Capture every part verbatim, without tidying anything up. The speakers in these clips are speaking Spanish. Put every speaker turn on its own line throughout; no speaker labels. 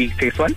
bisexual.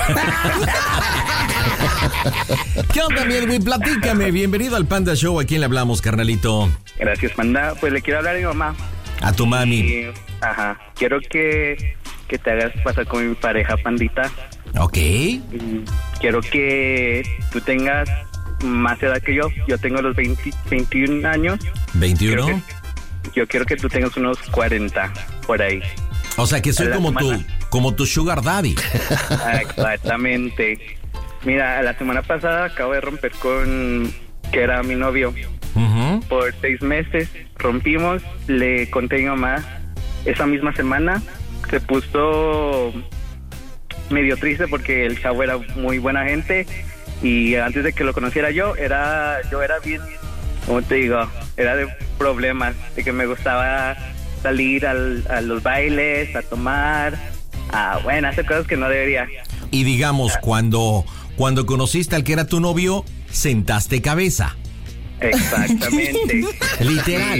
¿Qué onda, mi Edwin? Platícame. Bienvenido al Panda Show. ¿A quién le hablamos, carnalito?
Gracias, Panda. Pues le quiero hablar a mi mamá.
A tu mami.
Y, ajá. Quiero que, que te hagas pasar con mi pareja, Pandita.
Ok.
Y quiero que tú tengas más edad que yo. Yo tengo los veinte, veintiún años.
¿veintiuno?
Quiero que, yo quiero que tú tengas unos cuarenta, por ahí.
O sea, que soy como tu, como tu sugar daddy.
Exactamente. Mira, la semana pasada acabo de romper con... que era mi novio.
Uh-huh.
Por seis meses rompimos. Le conté a mi mamá. Esa misma semana se puso medio triste porque el chavo era muy buena gente. Y antes de que lo conociera yo, era yo era bien, ¿cómo te digo? Era de problemas, de que me gustaba salir al, a los bailes, a tomar, a, bueno, hacer cosas que no debería.
Y digamos, cuando, cuando conociste al que era tu novio, sentaste cabeza.
Exactamente.
Literal.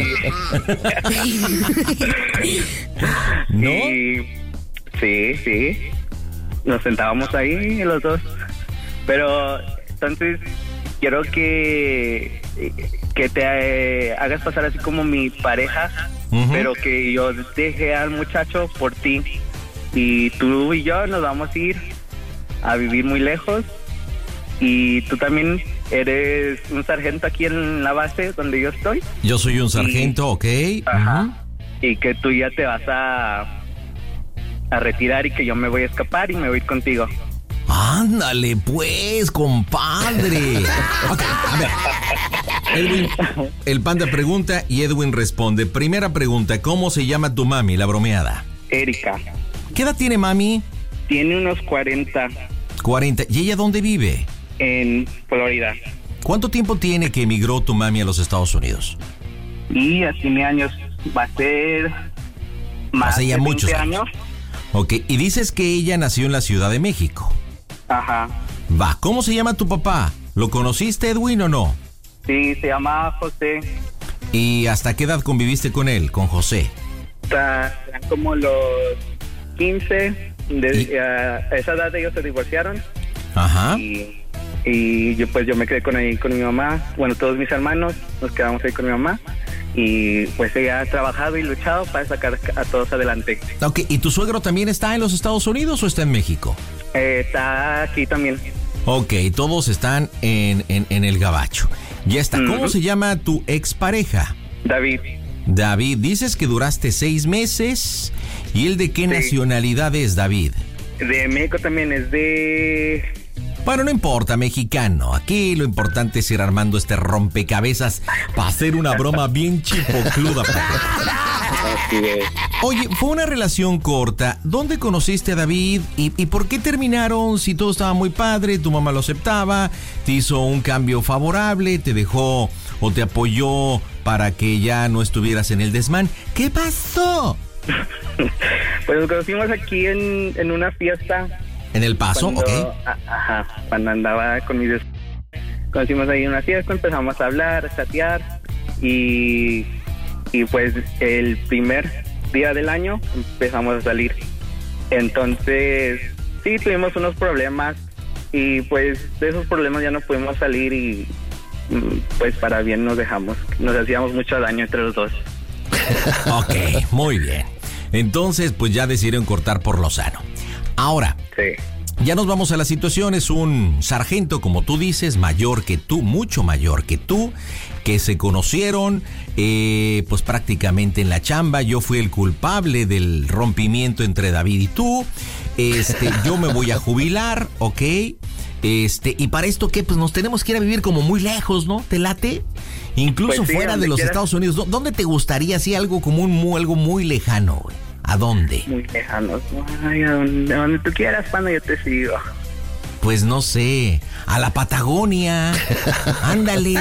¿No?
Y, sí, sí. Nos sentábamos ahí los dos. Pero entonces quiero que que te eh, hagas pasar así como mi pareja, uh-huh. pero que yo deje al muchacho por ti. Y tú y yo nos vamos a ir a vivir muy lejos. Y tú también eres un sargento aquí en la base donde yo estoy.
Yo soy un sargento, y, ok.
Ajá.
Uh-huh.
Y que tú ya te vas a, a retirar y que yo me voy a escapar y me voy contigo.
Ándale, pues, compadre. Okay, a ver. Edwin, el Panda pregunta y Edwin responde. Primera pregunta, ¿cómo se llama tu mami, la bromeada?
Erika.
¿Qué edad tiene mami?
Tiene unos cuarenta.
cuarenta. ¿Y ella dónde vive?
En Florida.
¿Cuánto tiempo tiene que emigró tu mami a los Estados Unidos?
Y ya tiene años. Va a ser más
Hace ya
de
muchos
veinte
años.
años.
Ok, y dices que ella nació en la Ciudad de México.
Ajá.
Va, ¿cómo se llama tu papá? ¿Lo conociste, Edwin, o no?
Sí, se llama José.
¿Y hasta qué edad conviviste con él, con José?
Está, eran como los quince. De,
¿Y?
a, a esa edad ellos se divorciaron.
Ajá.
Y, y yo pues yo me quedé con, ahí, con mi mamá. Bueno, todos mis hermanos nos quedamos ahí con mi mamá. Y pues ella ha trabajado y luchado para sacar a todos adelante.
Ok, ¿y tu suegro también está en los Estados Unidos o está en México?
Eh, está aquí también.
Ok, todos están en, en, en el gabacho. Ya está. ¿Cómo uh-huh. se llama tu expareja?
David.
David, dices que duraste seis meses. ¿Y él de qué sí. nacionalidad es, David?
De México también, es de...
Bueno, no importa, mexicano. Aquí lo importante es ir armando este rompecabezas para hacer una broma bien chipocluda.
Así es.
Oye, fue una relación corta. ¿Dónde conociste a David? ¿Y, y por qué terminaron? Si todo estaba muy padre, tu mamá lo aceptaba, te hizo un cambio favorable, te dejó o te apoyó para que ya no estuvieras en el desmán. ¿Qué pasó?
Pues nos conocimos aquí en, en una fiesta.
¿En El Paso?
Cuando,
ok.
a, ajá, cuando andaba con mis... Conocimos ahí en una fiesta, empezamos a hablar, a chatear y... Y pues el primer día del año empezamos a salir. Entonces, sí, tuvimos unos problemas y pues de esos problemas ya no pudimos salir y pues para bien nos dejamos. Nos hacíamos mucho daño entre los dos.
Ok, muy bien. Entonces, pues ya decidieron cortar por lo sano. Ahora,
sí.
Ya nos vamos a la situación. Es un sargento, como tú dices, mayor que tú, mucho mayor que tú, que se conocieron eh, pues prácticamente en la chamba. Yo fui el culpable del rompimiento entre David y tú. Este, yo me voy a jubilar, ¿ok? Este, y para esto, ¿qué? Pues nos tenemos que ir a vivir como muy lejos, ¿no? ¿Te late? Incluso
pues sí,
fuera de los quieras. Estados Unidos. ¿Dónde te gustaría, así, algo como un, muy, algo muy lejano, güey? ¿A dónde?
Muy lejanos. Ay, a donde, a donde tú quieras, Panda, yo te sigo.
Pues no sé, a la Patagonia. Ándale.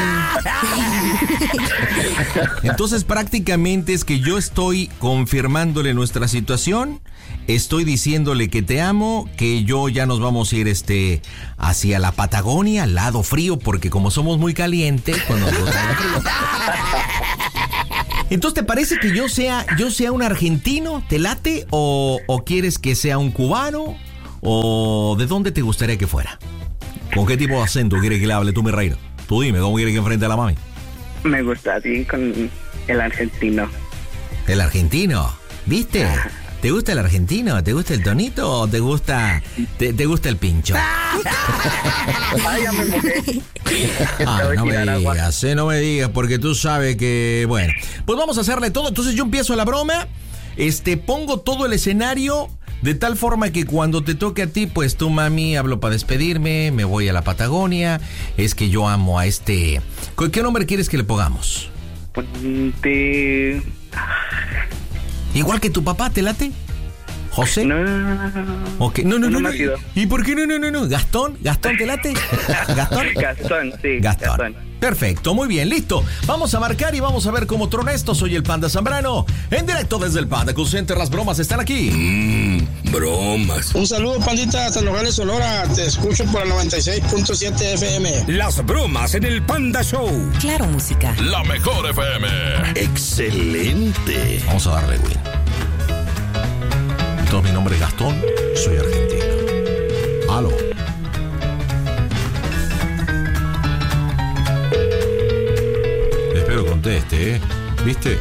Entonces prácticamente es que yo estoy confirmándole nuestra situación. Estoy diciéndole que te amo, que yo ya nos vamos a ir este hacia la Patagonia, al lado frío, porque como somos muy calientes, cuando nos gusta frío. Entonces, ¿te parece que yo sea yo sea un argentino? ¿Te late? ¿O, o quieres que sea un cubano? o de dónde te gustaría que fuera? ¿Con qué tipo de acento quieres que le hable tú, mi reina? Tú dime, ¿cómo quieres que enfrente a la mami?
Me gusta así con el argentino.
¿El argentino? ¿Viste? ¿Te gusta el argentino? ¿Te gusta el tonito o te gusta te, te gusta el pincho?
Ay, ya me mojé.
Ah, no me
agua.
digas, eh, no me digas, porque tú sabes que, bueno, pues vamos a hacerle todo. Entonces yo empiezo la broma, este, pongo todo el escenario de tal forma que cuando te toque a ti, pues tú, mami, hablo para despedirme, me voy a la Patagonia, es que yo amo a este... ¿Qué nombre quieres que le pongamos?
Ponte...
Igual que tu papá, ¿te late? ¿José?
No, no, no, no.
Okay. No, no, no,
No,
no.
no, no.
¿Y por qué no, no, no, no? ¿Gastón? ¿Gastón te late? ¿Gastón?
Gastón, sí.
Gastón.
Gastón.
Perfecto, muy bien, listo. Vamos a marcar y vamos a ver cómo trona esto. Soy el Panda Zambrano. En directo desde el Panda Cool Center, las bromas están aquí.
Mmm, bromas.
Un saludo, pandita, hasta Nogales, Sonora. Te escucho por el noventa y seis punto siete F M.
Las bromas en el Panda Show.
Claro, música.
La mejor F M.
Excelente.
Vamos a darle, Win. Entonces, mi nombre es Gastón, soy argentino. Aló. Espero conteste, ¿eh? ¿Viste?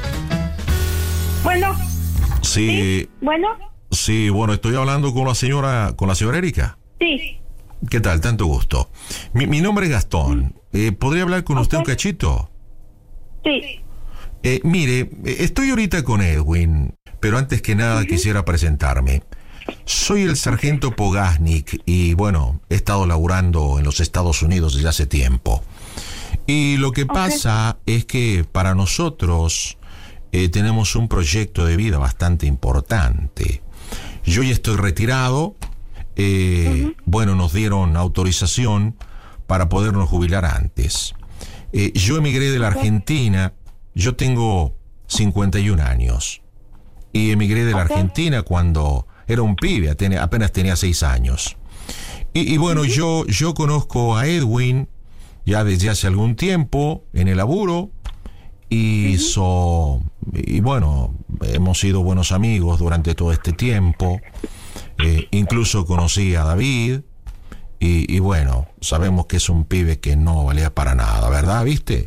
Bueno,
Sí,
bueno,
sí, bueno, estoy hablando con la señora, con la señora Erika.
sí,
¿Qué tal? Tanto gusto. Mi, mi nombre es Gastón. Eh, ¿Podría hablar con usted un cachito?
sí.
Eh, mire, eh, estoy ahorita con Edwin, pero antes que nada quisiera presentarme. Soy el sargento Pogasnik y, bueno, he estado laburando en los Estados Unidos desde hace tiempo. Y lo que pasa es que para nosotros eh, tenemos un proyecto de vida bastante importante. Yo ya estoy retirado. Eh, uh-huh. Bueno, nos dieron autorización para podernos jubilar antes. Eh, yo emigré de la Argentina. Yo tengo cincuenta y un años. Y emigré de la
Okay.
Argentina cuando era un pibe, tenía, apenas tenía seis años. Y, y bueno, uh-huh. yo, yo conozco a Edwin ya desde hace algún tiempo en el laburo. Y, uh-huh. so, y bueno, hemos sido buenos amigos durante todo este tiempo. Eh, incluso conocí a David. Y, y bueno, sabemos que es un pibe que no valía para nada, ¿verdad? ¿Viste?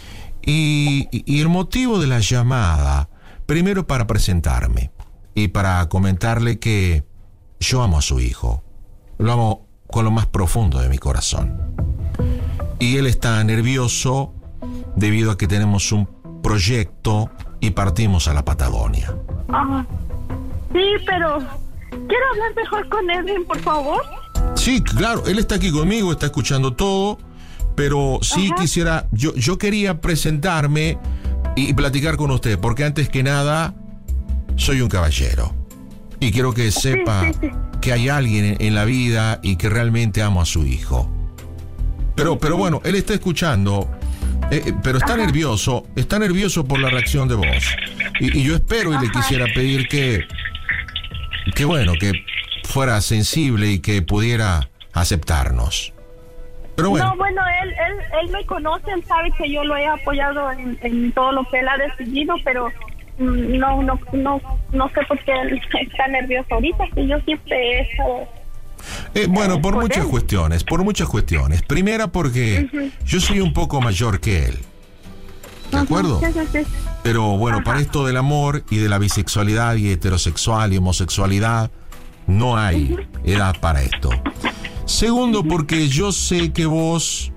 Y, y el motivo de la llamada, primero para presentarme y para comentarle que yo amo a su hijo. Lo amo con lo más profundo de mi corazón. Y él está nervioso debido a que tenemos un proyecto y partimos a la Patagonia.
Ah, sí, pero quiero hablar mejor con Edwin, por favor.
Sí, claro, él está aquí conmigo, está escuchando todo, pero sí
Ajá.
quisiera, yo, yo quería presentarme y platicar con usted, porque antes que nada, soy un caballero. Y quiero que sepa
sí, sí, sí.
que hay alguien en, en la vida y que realmente amo a su hijo. Pero, pero bueno, él está escuchando, eh, pero está Ajá. nervioso, está nervioso por la reacción de voz. Y, y yo espero y Ajá. le quisiera pedir que, que bueno, que fuera sensible y que pudiera aceptarnos. Pero bueno.
No, bueno, él, él, él me conoce, él sabe que yo lo he apoyado en, en todo lo que él ha decidido, pero mm, no, no, no, no sé por qué él está nervioso ahorita, que yo siempre he estado...
Eh, bueno, por
¿Por
muchas
él?
cuestiones, por muchas cuestiones. Primera porque uh-huh. yo soy un poco mayor que él. ¿De uh-huh. acuerdo?
Sí, sí, sí.
Pero bueno,
Ajá.
para esto del amor y de la bisexualidad y heterosexual y homosexualidad, no hay uh-huh. edad para esto. Segundo, porque yo sé que vos,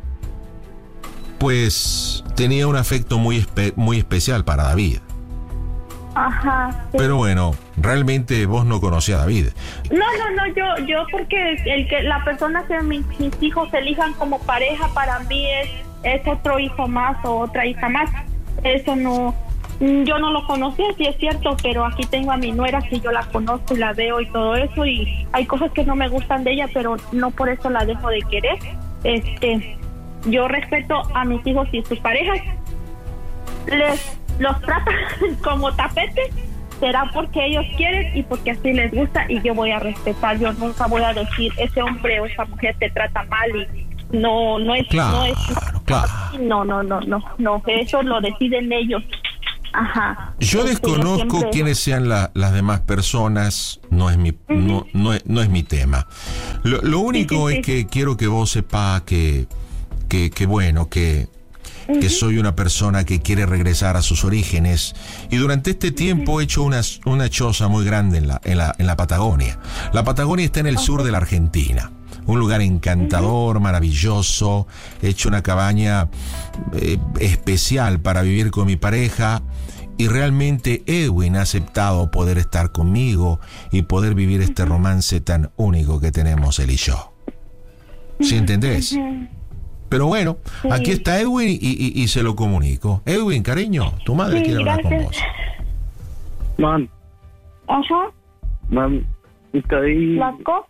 pues, tenía un afecto muy, espe- muy especial para David.
Ajá. Sí.
Pero bueno, realmente vos no conocías a David.
No, no, no, yo, yo porque el que la persona que mis, mis hijos elijan como pareja para mí es, es otro hijo más o otra hija más. Eso no, yo no lo conocía, sí es cierto, pero aquí tengo a mi nuera que yo la conozco y la veo y todo eso, y hay cosas que no me gustan de ella, pero no por eso la dejo de querer. Este, yo respeto a mis hijos y sus parejas, les los tratan como tapetes, será porque ellos quieren y porque así les gusta, y yo voy a respetar. Yo nunca voy a decir ese hombre o esa mujer te trata mal y no, no es,
claro,
no es,
claro.
no, no, no, no, no, eso lo deciden ellos. Ajá.
Yo
Este,
desconozco
siempre-
quiénes sean la- las demás personas, no es mi, no, no, es, no es mi tema. Lo, lo único
sí,
es
sí.
que quiero que vos sepas que, que, que bueno, que, que soy una persona que quiere regresar a sus orígenes y durante este tiempo he hecho una, una choza muy grande en la, en, la, en la Patagonia. La Patagonia está en el sur de la Argentina. Un lugar encantador, maravilloso. He hecho una cabaña eh, especial para vivir con mi pareja y realmente Edwin ha aceptado poder estar conmigo y poder vivir este romance tan único que tenemos él y yo. ¿Sí entendés? Pero bueno,
Sí.
aquí está Edwin y, y- y se lo comunico. Edwin, cariño, tu madre
Sí,
quiere hablar con
gracias.
vos.
Mam,
Ajá.
mam, estoy...
Flaco.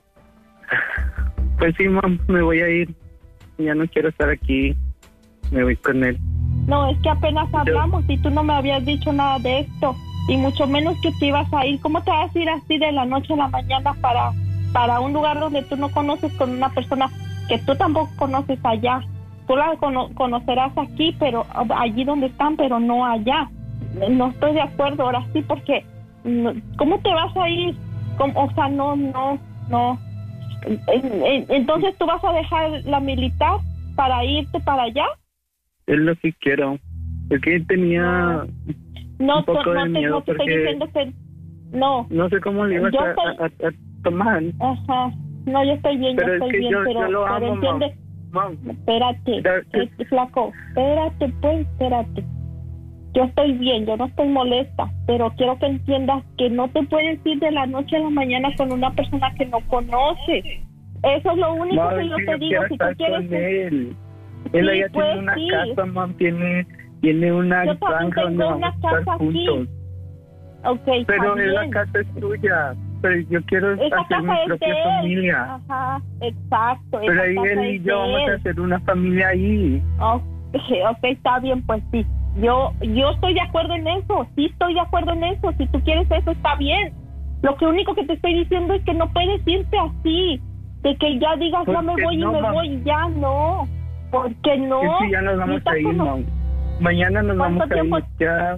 Pues sí, mam, me voy a ir. Ya no quiero estar aquí. Me voy con él.
No, es que apenas hablamos y tú no me habías dicho nada de esto. Y mucho menos que te ibas a ir. ¿Cómo te vas a ir así de la noche a la mañana para, para un lugar donde tú no conoces con una persona que tú tampoco conoces allá? Tú la cono- conocerás aquí, pero allí donde están, pero no allá. No estoy de acuerdo ahora sí, porque no, ¿cómo te vas a ir? ¿Cómo? O sea, no, no, no. En- en- Entonces tú vas a dejar la militar para irte para allá.
Es lo que quiero. Es que tenía...
No,
Un poco
no,
de
te,
miedo
no te estoy
porque-
diciendo que no.
No sé cómo le ibas
Yo
a,
soy-
a- a- a tomar.
Ajá. No, yo estoy bien,
Pero
yo
es
estoy
que
bien,
yo,
pero,
yo lo
pero
amo, mam.
entiende,
Mam,
espérate,
Da-
este, flaco, espérate, pues, espérate. Yo estoy bien, yo no estoy molesta, pero quiero que entiendas que no te puedes ir de la noche a la mañana con una persona que no conoces. Eso es lo único
mam,
que yo
sí,
te digo,
quiero
si tú
estar
quieres...
con él. Él
Sí,
allá
pues,
tiene una
sí.
casa, mam. Tiene, tiene una
Yo también
granja donde
tengo una
vamos a estar
casa aquí.
juntos.
Ok,
Pero
está
es la
bien.
casa es tuya. Pero yo quiero
Esa
hacer mi
casa es de
propia
él.
familia.
Ajá, exacto.
Pero
esa
ahí
casa
él
es
y
de
yo vamos a
él.
hacer una familia ahí.
Ok, ok, está bien, pues sí. Yo yo estoy de acuerdo en eso, sí estoy de acuerdo en eso. Si tú quieres eso, está bien. Lo que único que te estoy diciendo es que no puedes irte así, de que ya digas, ya me
¿Por qué
voy
no,
y me
mam?
voy, ya no. Porque no.
Es que ya nos vamos
Necesitas
a ir,
cono-
mam. Mañana nos
¿Cuánto
vamos a
tiempo?
ir. Ya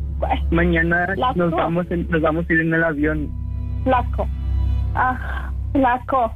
mañana
Flaco.
nos vamos, en- nos vamos a ir en el avión.
Flaco. Ah, flaco.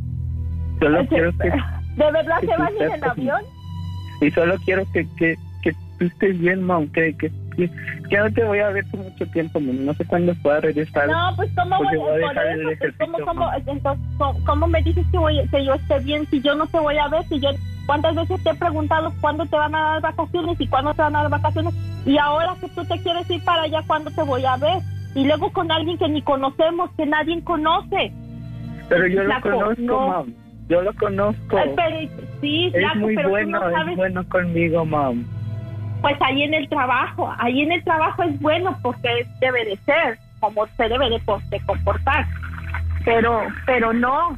Solo
Ese-
quiero que...
¿De verdad
que
se
tú
van a ir en
sepas.
avión?
Y solo quiero que, que, que tú estés bien, mam. Que, que, que, que no te voy a ver por mucho tiempo, mam. No sé cuándo pueda regresar.
No, pues cómo
Porque
voy,
voy a
por
dejar el
eso, pues, ¿cómo,
ejercicio,
cómo,
mamá.
entonces, ¿cómo, cómo me dices que, voy, que yo esté bien si yo no te voy a ver? Si yo, ¿cuántas veces te he preguntado cuándo te van a dar vacaciones y cuándo te van a dar vacaciones? Y ahora que tú te quieres ir para allá, ¿cuándo te voy a ver? Y luego con alguien que ni conocemos, que nadie conoce.
Pero yo lo
Flaco,
conozco,
no.
mam. Yo lo conozco.
Ay, pero- sí,
Es
flaco,
muy
pero
bueno,
tú no
es
sabes.
bueno conmigo, mam.
Pues ahí en el trabajo, ahí en el trabajo es bueno porque debe de ser, como se debe de, por- de comportar. Pero, pero no.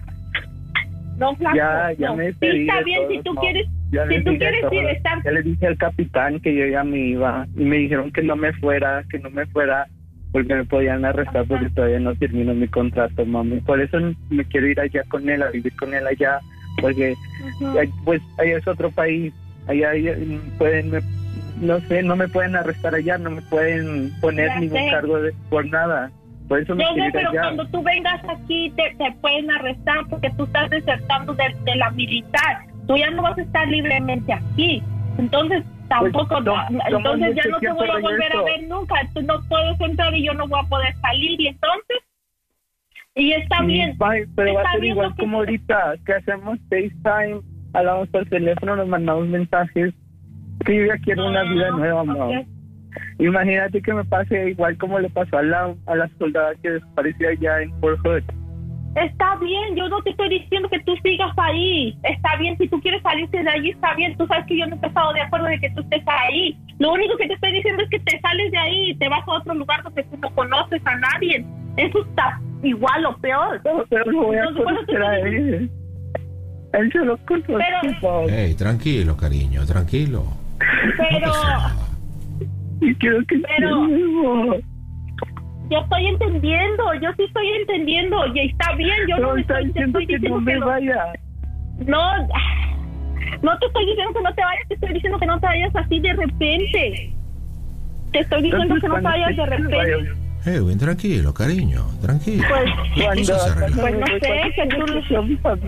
No, flaco,
Ya, ya
no.
me
Sí,
despedí
está
de
bien,
todos,
si tú
mam.
quieres,
Ya
si
les
tú
dije
quieres
todo.
ir, estar...
Ya le dije al capitán que yo ya me iba y me dijeron que no me fuera, que no me fuera porque me podían arrestar porque todavía no termino mi contrato, mami. Por eso me quiero ir allá con él, a vivir con él allá, porque
Ujú.
ay, pues allá es otro país, allá, allá, mm, pueden, me- no sé, no me pueden arrestar allá, no me pueden poner
Ya
ningún
sé.
cargo de, por nada. Por eso me
Yo
quiero
sé,
ir
pero
allá.
cuando tú vengas aquí te, te pueden arrestar porque tú estás desertando de, de la militar. Tú ya no vas a estar libremente aquí. Entonces, tampoco...
Pues, no,
entonces
no,
ya
mucho
no te
tiempo
voy a volver a
regreso.
ver nunca. Tú no puedes entrar y yo no voy a poder salir. Y entonces... Y está
Sí,
bien.
bye, pero va
Está
a ser
bien
igual
lo que-
como ahorita, que hacemos FaceTime, hablamos por teléfono, nos mandamos mensajes, que yo ya quiero una vida
Ah,
nueva,
ok.
mamá. Imagínate que me pase igual como le pasó a la, a la soldada que desapareció allá en Fort Hood.
Está bien, yo no te estoy diciendo que tú sigas ahí. Está bien, si tú quieres salirte de allí, está bien. Tú sabes que yo no he estado de acuerdo de que tú estés ahí. Lo único que te estoy diciendo es que te sales de ahí y te vas a otro lugar donde tú no conoces a nadie. Eso está igual o peor.
Pero, pero no voy a
Entonces, por eso te
conocer a
estoy
él. Él se lo conoce,
Pero-
Hey, tranquilo, cariño, tranquilo.
Pero
y quiero que
pero-
sea nuevo.
yo estoy entendiendo, yo sí estoy entendiendo. Y está bien, yo no,
No
me
está
estoy, te
diciendo
estoy
que
diciendo
no
que
me
no.
vaya.
No, no te estoy diciendo que no te vayas, te estoy diciendo que no te vayas así de repente. te estoy diciendo que no te vayas de repente.
Eh, bien tranquilo, cariño, tranquilo.
Pues,
Eso se arregla.
pues no sé, que tú